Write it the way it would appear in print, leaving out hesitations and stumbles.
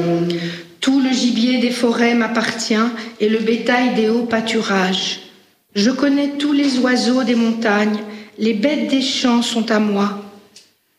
Tout le gibier des forêts m'appartient et le bétail des hauts pâturages. Je connais tous les oiseaux des montagnes, les bêtes des champs sont à moi.